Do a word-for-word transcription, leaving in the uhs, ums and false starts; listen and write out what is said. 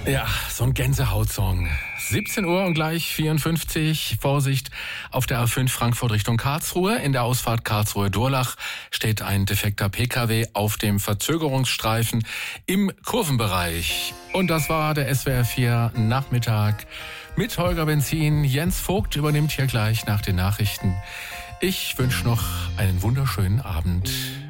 Ja, so ein Gänsehautsong. siebzehn Uhr und gleich vierundfünfzig. Vorsicht auf der A fünf Frankfurt Richtung Karlsruhe. In der Ausfahrt Karlsruhe-Durlach steht ein defekter Pkw auf dem Verzögerungsstreifen im Kurvenbereich. Und das war der S W R vier Nachmittag mit Holger Benzin. Jens Vogt übernimmt hier gleich nach den Nachrichten. Ich wünsche noch einen wunderschönen Abend.